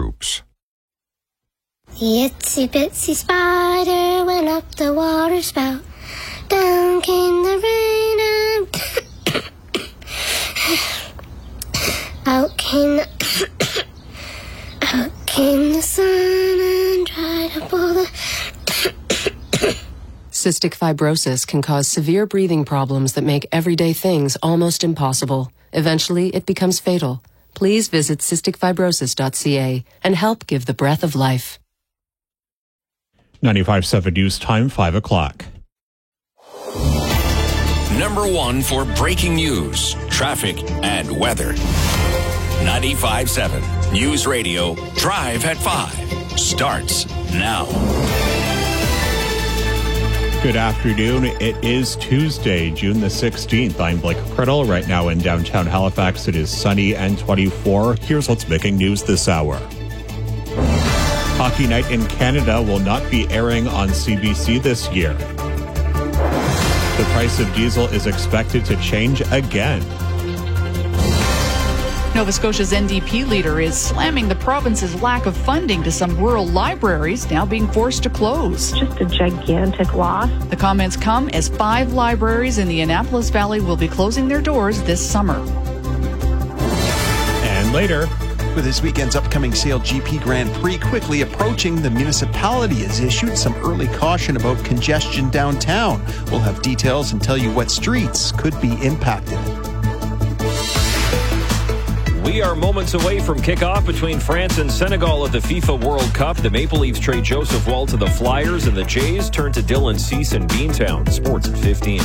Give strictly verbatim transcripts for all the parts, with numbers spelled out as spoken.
groups. The itsy bitsy spider went up the water spout. Down came the rain and out came the out came the sun and dried up all the Cystic fibrosis can cause severe breathing problems that make everyday things almost impossible. Eventually, it becomes fatal. Please visit cystic fibrosis dot c a and help give the breath of life. ninety-five point seven News Time, five o'clock. Number one for breaking news, traffic, and weather. ninety-five point seven News Radio Drive at five starts now. Good afternoon. It is Tuesday, June the sixteenth. I'm Blake Criddle. Right now in downtown Halifax, it is sunny and twenty-four. Here's what's making news this hour. Hockey Night in Canada will not be airing on C B C this year. The price of diesel is expected to change again. Nova Scotia's N D P leader is slamming the province's lack of funding to some rural libraries now being forced to close. Just a gigantic loss. The comments come as five libraries in the Annapolis Valley will be closing their doors this summer. And later, with this weekend's upcoming C L G P Grand Prix quickly approaching, the municipality has issued some early caution about congestion downtown. We'll have details and tell you what streets could be impacted. We are moments away from kickoff between France and Senegal at the FIFA World Cup. The Maple Leafs trade Joseph Woll to the Flyers, and the Jays turn to Dylan Cease in Beantown. Sports at fifteen.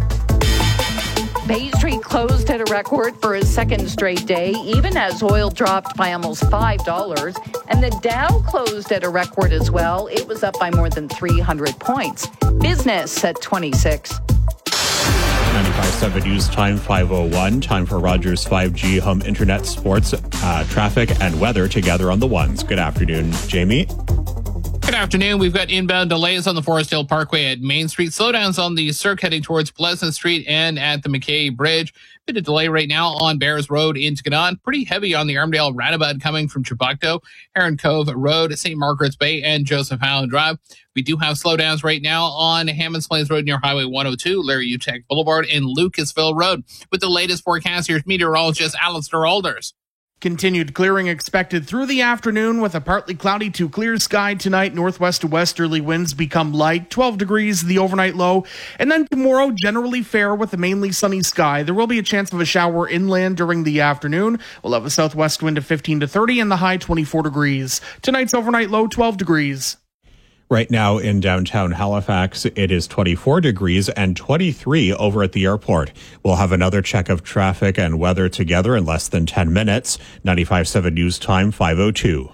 Bay Street closed at a record for a second straight day, even as oil dropped by almost five dollars. And the Dow closed at a record as well. It was up by more than three hundred points. Business at twenty-six. ninety-five point seven News Time, five oh one. Time for Rogers five G Home Internet, Sports, uh, Traffic, and Weather together on the ones. Good afternoon, Jamie. Good afternoon. We've got inbound delays on the Forest Hill Parkway at Main Street. Slowdowns on the Cirque heading towards Pleasant Street and at the McKay Bridge. Bit of delay right now on Bears Road into Gannon. Pretty heavy on the Armdale roundabout coming from Chebucto, Heron Cove Road, Saint Margaret's Bay, and Joseph Allen Drive. We do have slowdowns right now on Hammonds Plains Road near Highway one oh two, Larry Utech Boulevard, and Lucasville Road. With the latest forecast, here's meteorologist Alistair Alders. Continued clearing expected through the afternoon with a partly cloudy to clear sky tonight. Northwest to westerly winds become light, twelve degrees the overnight low. And then tomorrow, generally fair with a mainly sunny sky. There will be a chance of a shower inland during the afternoon. We'll have a southwest wind of fifteen to thirty and the high twenty-four degrees. Tonight's overnight low, twelve degrees. Right now in downtown Halifax, it is twenty-four degrees and twenty-three over at the airport. We'll have another check of traffic and weather together in less than ten minutes. ninety-five point seven News Time, five oh two.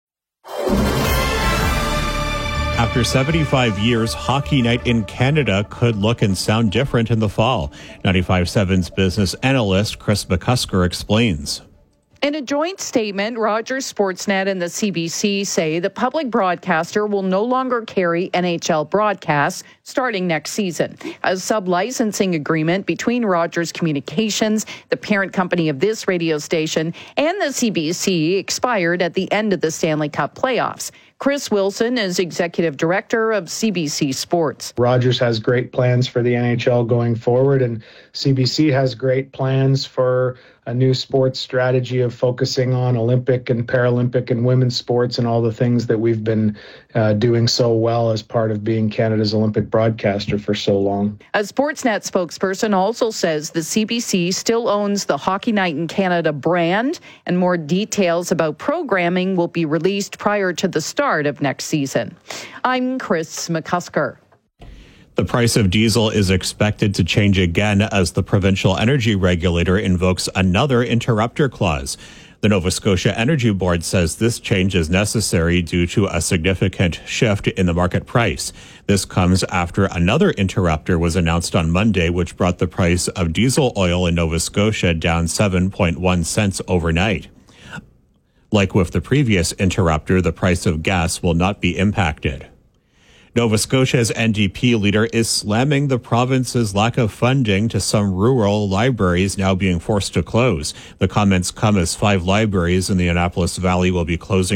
After seventy-five years, Hockey Night in Canada could look and sound different in the fall. ninety-five point seven's business analyst Chris McCusker explains. In a joint statement, Rogers Sportsnet and the C B C say the public broadcaster will no longer carry N H L broadcasts starting next season. A sub-licensing agreement between Rogers Communications, the parent company of this radio station, and the C B C expired at the end of the Stanley Cup playoffs. Chris Wilson is executive director of C B C Sports. Rogers has great plans for the N H L going forward, and C B C has great plans for a new sports strategy of focusing on Olympic and Paralympic and women's sports and all the things that we've been uh, doing so well as part of being Canada's Olympic broadcaster for so long. A Sportsnet spokesperson also says the C B C still owns the Hockey Night in Canada brand, and more details about programming will be released prior to the start of next season. I'm Chris McCusker. The price of diesel is expected to change again as the provincial energy regulator invokes another interrupter clause. The Nova Scotia Energy Board says this change is necessary due to a significant shift in the market price. This comes after another interrupter was announced on Monday, which brought the price of diesel oil in Nova Scotia down seven point one cents overnight. Like with the previous interrupter, the price of gas will not be impacted. Nova Scotia's N D P leader is slamming the province's lack of funding to some rural libraries now being forced to close. The comments come as five libraries in the Annapolis Valley will be closing